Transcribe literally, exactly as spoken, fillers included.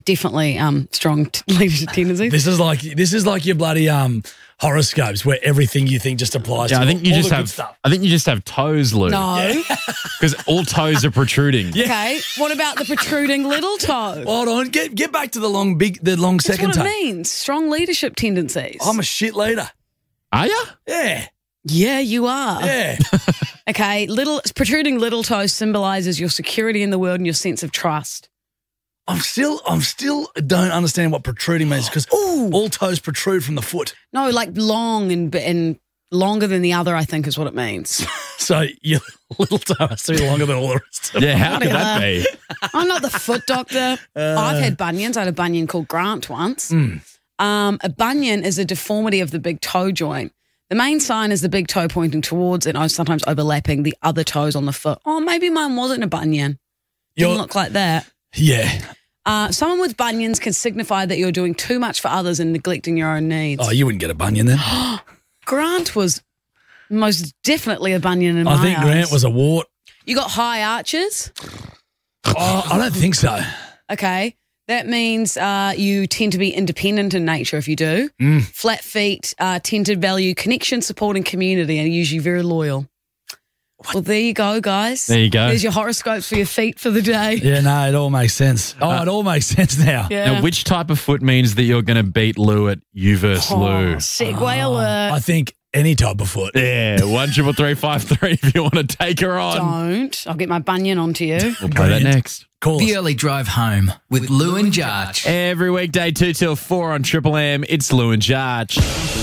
Definitely um, strong t- leadership tendencies. This is like this is like your bloody um, horoscopes where everything you think just applies Yeah, to I think you all just the good have. stuff. I think you just have toes, Lou. No. Because all toes are protruding. Okay. What about the protruding little toe? Hold on, get get back to the long big the long That's second what it toe. means. Strong leadership tendencies. I'm a shit leader. Are you? Yeah, yeah, you are. yeah. Okay. Little protruding little toe symbolizes your security in the world and your sense of trust. I'm still I'm still don't understand what protruding means because all toes protrude from the foot. No, like long and and longer than the other, I think is what it means. So your little toe has to be longer than all the rest of Yeah, how could that be? I'm not the foot doctor. Uh. I've had bunions. I had a bunion called Grant once. Mm. Um, a bunion is a deformity of the big toe joint. The main sign is the big toe pointing towards it, and sometimes overlapping the other toes on the foot. Oh, maybe mine wasn't a bunion. Didn't You're- look like that. Yeah. Uh, someone with bunions can signify that you're doing too much for others and neglecting your own needs. Oh, you wouldn't get a bunion then. Grant was most definitely a bunion in my I think eyes. Grant was a wart. You got high arches. Oh, I don't think so. Okay. That means uh, you tend to be independent in nature if you do. Mm. Flat feet uh, tend to value connection, support, and community and are usually very loyal. Well, there you go, guys. There you go. There's your horoscopes for your feet for the day. Yeah, no, it all makes sense. Oh, it all makes sense now. Yeah. Now, which type of foot means that you're going to beat Lou at you versus Oh, Lou? segue alert. I think any type of foot. Yeah, one triple three five three if you want to take her on. Don't. I'll get my bunion onto you. We'll play that Brilliant. next. Call us. The Early Drive Home with Lou and Jarch. Every weekday, two till four on Triple M. It's Lou and Jarch.